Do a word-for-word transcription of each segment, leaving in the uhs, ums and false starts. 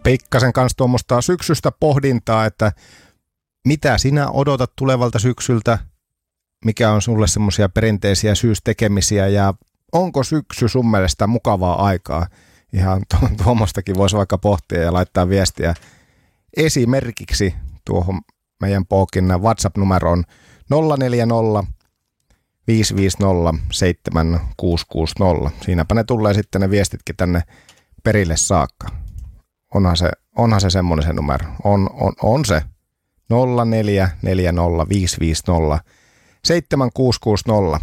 pikkasen kanssa tuommoista syksystä pohdintaa, että mitä sinä odotat tulevalta syksyltä, mikä on sulle semmoisia perinteisiä syystekemisiä ja onko syksy sun mielestä mukavaa aikaa? Ihan tu- tuommoistakin voisi vaikka pohtia ja laittaa viestiä esimerkiksi tuohon meidän Pookin WhatsApp-numeroon nolla neljä nolla viisi viisi nolla seitsemän kuusi kuusi nolla. Siinäpä ne tulee sitten ne viestitkin tänne perille saakka. Onhan se, onhan se semmoinen se numero. On, on, on se nolla neljä neljä nolla viisi viisi nolla seitsemän kuusi kuusi nolla.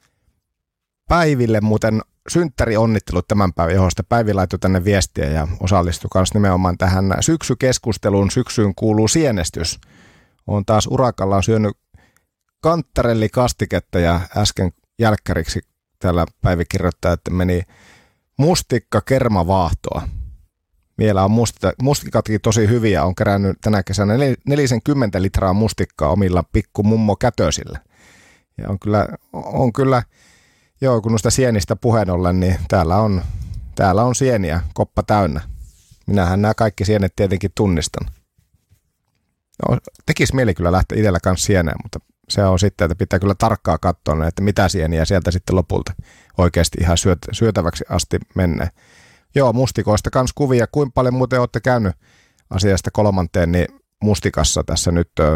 Päiville muuten synttärionnittelut tämän päivän johdosta. Päivi laittoi tänne viestiä ja osallistui myös nimenomaan tähän syksykeskusteluun. Syksyyn kuuluu sienestys. On taas urakalla on syönyt kanttarellikastiketta ja äsken jälkkäriksi täällä Päivi kirjoittaa, että meni mustikka kermavaahtoa. Vielä on mustika, mustikatkin tosi hyviä. On kerännyt tänä kesänä neljäkymmentä litraa mustikkaa omilla pikku mummo kätösillä. Ja on kyllä, on kyllä, joo kun noista sienistä puheen ollen, niin täällä on, täällä on sieniä koppa täynnä. Minähän nämä kaikki sienet tietenkin tunnistan. No, tekisi mieli kyllä lähteä itsellä kanssa sieneen, mutta se on sitten, että pitää kyllä tarkkaa katsoa, että mitä sieniä sieltä sitten lopulta oikeasti ihan syöt, syötäväksi asti menee. Joo, mustikoista kans kuvia. Kuinka paljon muuten olette käynyt asiasta kolmanteen niin mustikassa tässä nyt ö,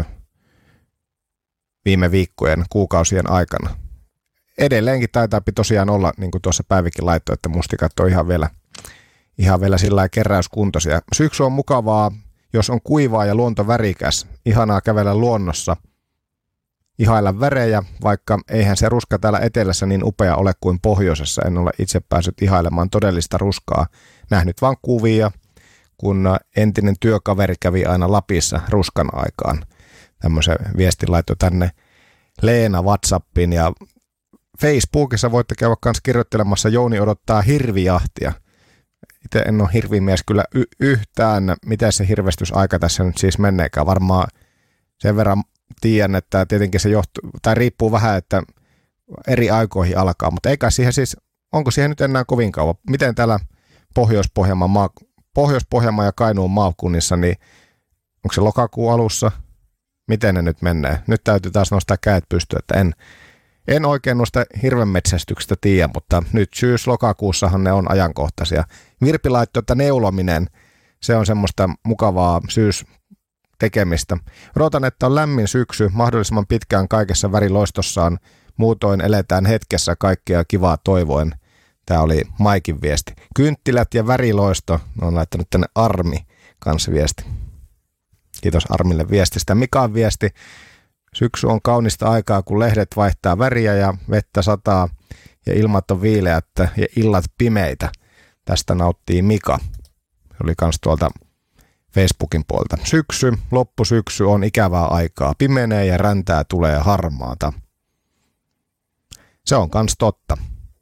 viime viikkojen, kuukausien aikana? Edelleenkin taitaa tosiaan olla, niin kuin tuossa Päivikin laittoi, että mustikat on ihan vielä, ihan vielä sillä lailla keräyskuntoisia. Syksy on mukavaa, jos on kuivaa ja luonto värikäs. Ihanaa kävellä luonnossa. Ihailla värejä, vaikka eihän se ruska täällä etelässä niin upea ole kuin pohjoisessa. En ole itse päässyt ihailemaan todellista ruskaa. Nähnyt vaan kuvia, kun entinen työkaveri kävi aina Lapissa ruskan aikaan. Tämmöisen viestin laittoi tänne Leena WhatsAppiin ja Facebookissa voitte käydä kanssa kirjoittelemassa Jouni odottaa hirvijahtia. Itse en ole hirvimies kyllä y- yhtään. Miten se hirvestysaika tässä nyt siis menneekään? Varmaan sen verran tiedän, että tietenkin se johtuu, tai riippuu vähän, että eri aikoihin alkaa, mutta eikä siihen siis, onko siihen nyt enää kovin kauan? Miten täällä Pohjois-Pohjanmaan, maa, Pohjois-Pohjanmaan ja Kainuun maakunnissa, niin onko se lokakuun alussa? Miten ne nyt menee? Nyt täytyy taas nostaa kädet pystyyn, että en, en oikein noista hirvenmetsästyksestä tiedä, mutta nyt syys-lokakuussahan ne on ajankohtaisia. Virpi laittoi, että neulominen, se on semmoista mukavaa syys tekemistä. Odotan, että on lämmin syksy, mahdollisimman pitkään kaikessa väriloistossaan. Muutoin eletään hetkessä kaikkea kivaa toivoen. Tämä oli Maikin viesti. Kynttilät ja väriloisto. On laittanut tänne Armi kanssa viesti. Kiitos Armille viestistä. Mikan viesti. Syksy on kaunista aikaa, kun lehdet vaihtaa väriä ja vettä sataa ja ilmat on viileät ja illat pimeitä. Tästä nauttii Mika. Se oli kans tuolta Facebookin puolta. Syksy, loppusyksy on ikävää aikaa. Pimenee ja räntää tulee harmaata. Se on kans totta.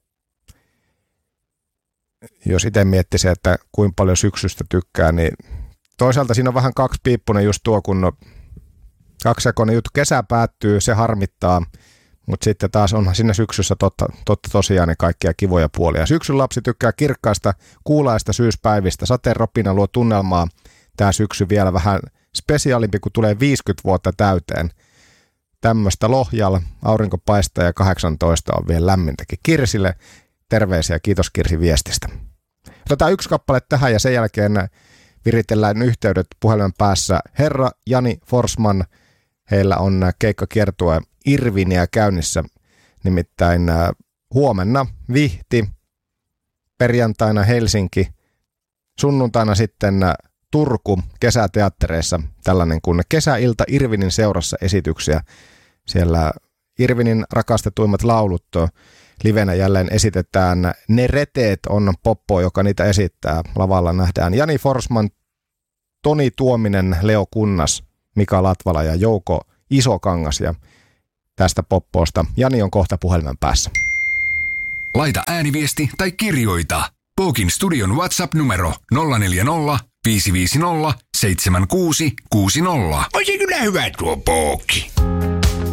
Jos itse miettisi, että kuinka paljon syksystä tykkää, niin toisaalta siinä on vähän kaksipiippunen just tuo, kun kaksijakoinen juttu. Kesä päättyy, se harmittaa, mutta sitten taas onhan siinä syksyssä totta, totta tosiaan ne kaikkia kivoja puolia. Syksyn lapsi tykkää kirkkaista, kuulaista syyspäivistä. Sateen ropina luo tunnelmaa. Tämä syksy vielä vähän spesiaalimpi, kun tulee viisikymmentä vuotta täyteen. Tämmöistä Lohjalla, aurinko paistaa ja kahdeksantoista on vielä lämmintäkin. Kirsille terveisiä, kiitos Kirsi viestistä. Otetaan yksi kappale tähän ja sen jälkeen viritellään yhteydet puhelimen päässä. Herra Jani Forsman, heillä on keikkakiertue Irviniä käynnissä, nimittäin huomenna Vihti, perjantaina Helsinki, sunnuntaina sitten Turku kesäteattereissa tällainen kuin Kesäilta Irvinin seurassa esityksiä. Siellä Irvinin rakastetuimmat laulut livenä jälleen esitetään. Ne reteet on poppo, joka niitä esittää. Lavalla nähdään Jani Forsman, Toni Tuominen, Leo Kunnas, Mika Latvala ja Jouko Isokangas. Ja tästä poppoosta Jani on kohta puhelimen päässä. Laita ääniviesti tai kirjoita. Pookin studion WhatsApp-numero nolla neljä nolla viisi viisi nolla seitsemän kuusi kuusi nolla. On se kyllä hyvä tuo Pookki.